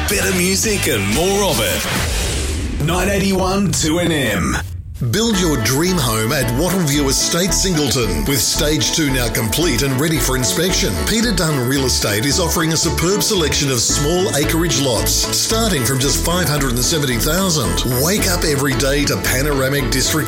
Better music and more of it. 981 2NM. Build your dream home at Wattleview Estate, Singleton. With Stage 2 now complete and ready for inspection, Peter Dunn Real Estate is offering a superb selection of small acreage lots, starting from just $570,000. Wake up every day to panoramic district